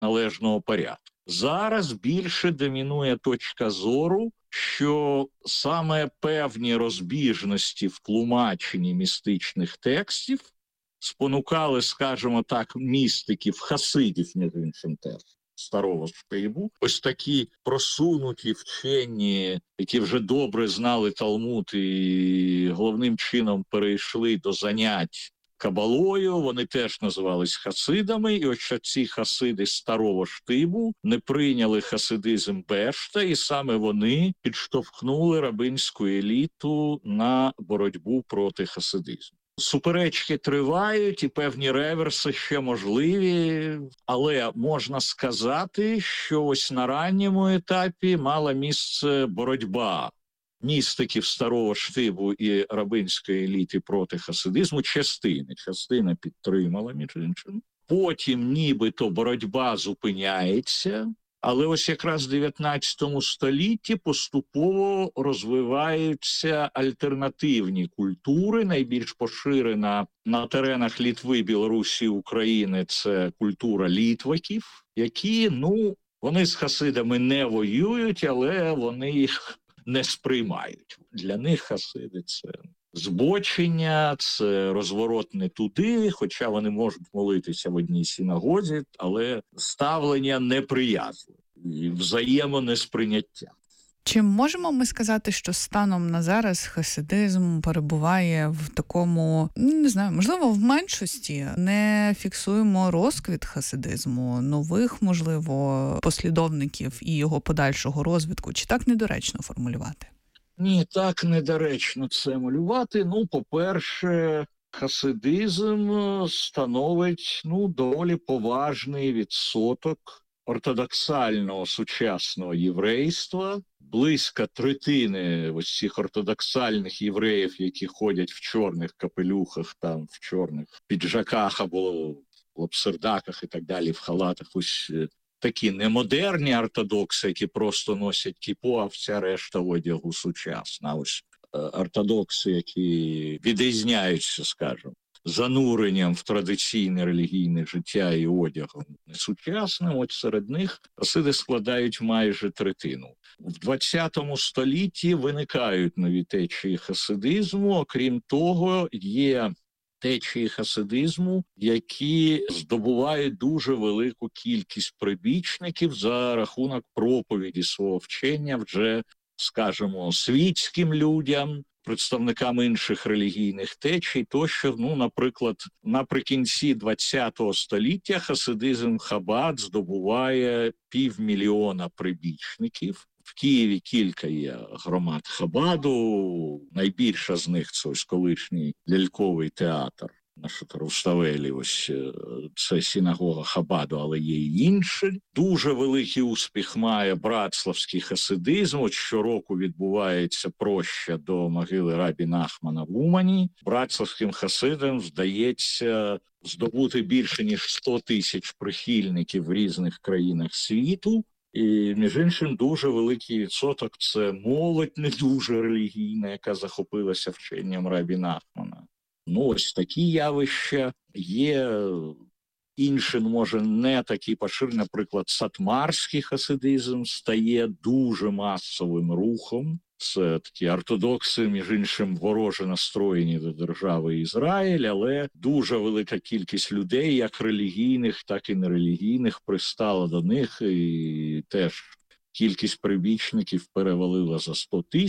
належного порядку. Зараз більше домінує точка зору, що саме певні розбіжності в тлумаченні містичних текстів спонукали, скажімо так, містиків, хасидів, між іншим теж, старого штибу, ось такі просунуті вчені, які вже добре знали Талмуд і головним чином перейшли до занять кабалою, вони теж називались хасидами, і ось ці хасиди старого штибу не прийняли хасидизм Бешта, і саме вони підштовхнули рабинську еліту на боротьбу проти хасидизму. Суперечки тривають і певні реверси ще можливі, але можна сказати, що ось на ранньому етапі мала місце боротьба містиків старого штибу і рабинської еліти проти хасидизму. Частина підтримала, між іншим. Потім нібито боротьба зупиняється, але ось якраз в 19 столітті поступово розвиваються альтернативні культури. Найбільш поширена на теренах Літви, Білорусі, України – це культура літваків, які, вони з хасидами не воюють, але вони їх не сприймають. Для них хасиди – це збочення, це розворот не туди, хоча вони можуть молитися в одній синагозі, але ставлення неприязливе і взаємонесприйняття. Чи можемо ми сказати, що станом на зараз хасидизм перебуває в такому, не знаю, можливо, в меншості? Не фіксуємо розквіт хасидизму, нових, можливо, послідовників і його подальшого розвитку? Чи так недоречно формулювати? Ні, так недоречно це малювати. По-перше, хасидизм становить, доволі поважний відсоток ортодоксального сучасного єврейства. Близько третини ось цих ортодоксальних євреїв, які ходять в чорних капелюхах, там, в чорних піджаках або в лапсердаках і так далі, в халатах, ось такі немодерні ортодокси, які просто носять кіпу, а вся решта одягу сучасна. Ось ортодокси, які відрізняються, скажімо, зануренням в традиційне релігійне життя і одягом несучасним, от серед них хасиди складають майже третину. В 20 столітті виникають нові течії хасидизму, окрім того, є течії хасидизму, які здобувають дуже велику кількість прибічників за рахунок проповіді свого вчення вже, скажімо, світським людям, представникам інших релігійних течій, тощо, наприклад, наприкінці ХХ століття хасидизм Хабад здобуває 500 000 прибічників. В Києві кілька є громад Хабаду, найбільша з них – це ось колишній ляльковий театр на Шатарувставелі, ось це синагога Хабаду, але є й інші. Дуже великий успіх має братславський хасидизм. От щороку відбувається проща до могили Рабі Нахмана в Умані. Братславським хасидам вдається здобути більше, ніж 100 000 прихильників в різних країнах світу. І, між іншим, дуже великий відсоток – це молодь не дуже релігійна, яка захопилася вченням Рабі Нахмана. Ось такі явища є. Інші, може, не такі поширені. Наприклад, сатмарський хасидизм стає дуже масовим рухом. Це такі ортодокси, між іншим, вороже настроєні до держави Ізраїль, але дуже велика кількість людей, як релігійних, так і нерелігійних, пристала до них, і теж кількість прибічників перевалила за 100 000.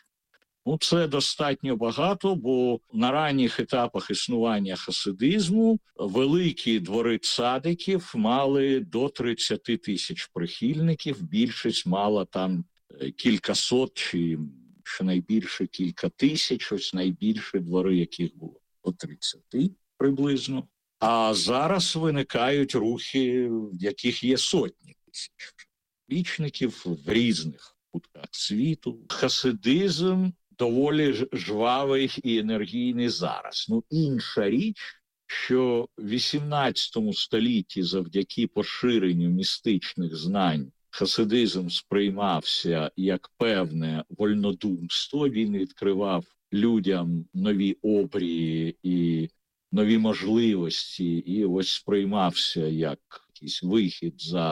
Це достатньо багато, бо на ранніх етапах існування хасидизму великі двори цадиків мали до 30 000 прихильників, більшість мала там кількасот чи щонайбільше кілька тисяч, ось найбільші двори, яких було до 30 приблизно. А зараз виникають рухи, в яких є сотні тисяч прибічників в різних кутках світу. Хасидизм доволі жвавий і енергійний зараз. Інша річ, що в 18 столітті завдяки поширенню містичних знань хасидизм сприймався як певне вольнодумство. Він відкривав людям нові обрії і нові можливості, і ось сприймався як якийсь вихід за